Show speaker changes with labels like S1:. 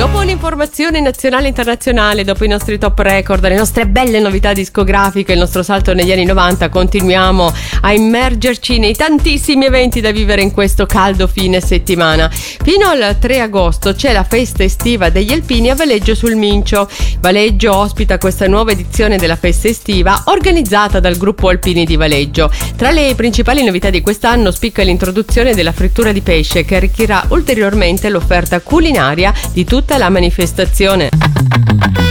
S1: Dopo un'informazione nazionale e internazionale, dopo i nostri top record, le nostre belle novità discografiche, il nostro salto negli anni 90, continuiamo a immergerci nei tantissimi eventi da vivere in questo caldo fine settimana. Fino al 3 agosto c'è la festa estiva degli alpini a Valeggio sul Mincio. Valeggio ospita questa nuova edizione della festa estiva organizzata dal gruppo Alpini di Valeggio. Tra le principali novità di quest'anno spicca l'introduzione della frittura di pesce, che arricchirà ulteriormente l'offerta culinaria di tutta la manifestazione.